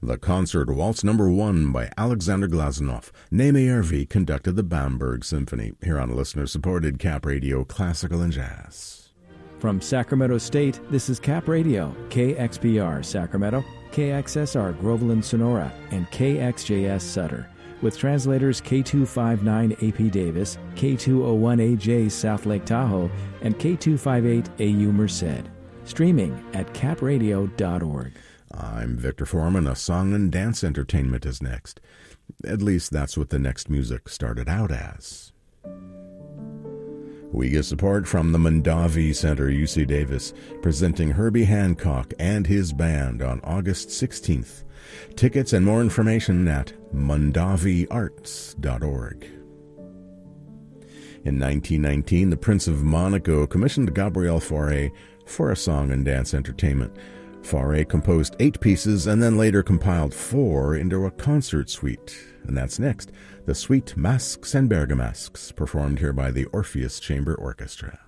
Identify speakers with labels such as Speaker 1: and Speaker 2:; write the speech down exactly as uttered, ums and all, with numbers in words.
Speaker 1: The concert Waltz Number One by Alexander Glazunov. Neme conducted the Bamberg Symphony, here on listener-supported Cap Radio Classical and Jazz.
Speaker 2: From Sacramento State, this is Cap Radio, K X P R Sacramento, K X S R Groveland Sonora, and K X J S Sutter, with translators K two fifty-nine A P Davis, K two oh one A J South Lake Tahoe, and K two fifty-eight A U Merced. Streaming at cap radio dot org.
Speaker 1: I'm Victor Foreman. A song and dance entertainment is next. At least that's what the next music started out as. We get support from the Mondavi Center, U C Davis, presenting Herbie Hancock and his band on August sixteenth. Tickets and more information at mondavi arts dot org. In nineteen nineteen, the Prince of Monaco commissioned Gabriel Fauré for a song and dance entertainment. Fauré composed eight pieces and then later compiled four into a concert suite. And that's next, the suite Masques and Bergamasques, performed here by the Orpheus Chamber Orchestra.